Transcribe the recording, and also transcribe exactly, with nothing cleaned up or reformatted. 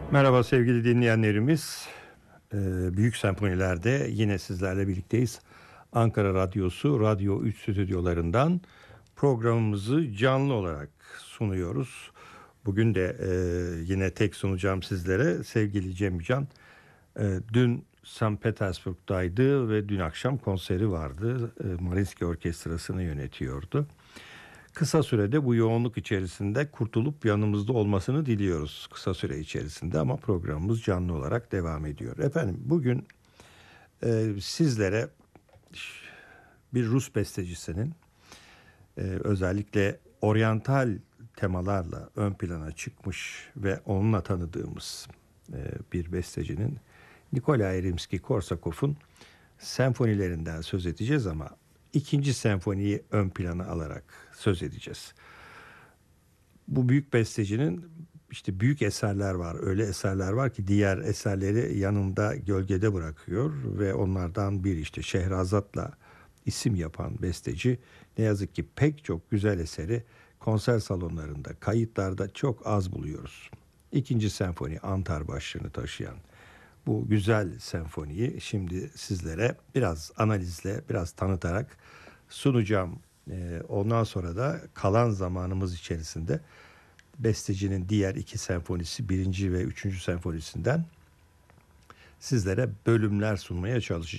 Merhaba sevgili dinleyenlerimiz. Ee, Büyük Senfoniler'de yine sizlerle birlikteyiz. Ankara Radyosu, Radyo üç stüdyolarından programımızı canlı olarak sunuyoruz. Bugün de e, yine tek sunacağım sizlere sevgili Cemcan. E, dün Sankt Petersburg'daydı ve dün akşam konseri vardı. E, Mariinsky Orkestrası'nı yönetiyordu. Kısa sürede bu yoğunluk içerisinde kurtulup yanımızda olmasını diliyoruz kısa süre içerisinde, ama programımız canlı olarak devam ediyor. Efendim bugün e, sizlere bir Rus bestecisinin e, özellikle oryantal temalarla ön plana çıkmış ve onunla tanıdığımız e, bir bestecinin Nikolay Rimski-Korsakov'un senfonilerinden söz edeceğiz, ama ikinci senfoniyi ön plana alarak söz edeceğiz. Bu büyük bestecinin işte büyük eserler var. Öyle eserler var ki diğer eserleri yanında gölgede bırakıyor ve onlardan bir işte Şehrazat'la isim yapan besteci ne yazık ki pek çok güzel eseri konser salonlarında, kayıtlarda çok az buluyoruz. İkinci senfoni Antar başlığını taşıyan bu güzel senfoniyi şimdi sizlere biraz analizle, biraz tanıtarak sunacağım. Ee, ondan sonra da kalan zamanımız içerisinde bestecinin diğer iki senfonisi, birinci ve üçüncü senfonisinden sizlere bölümler sunmaya çalışacağım.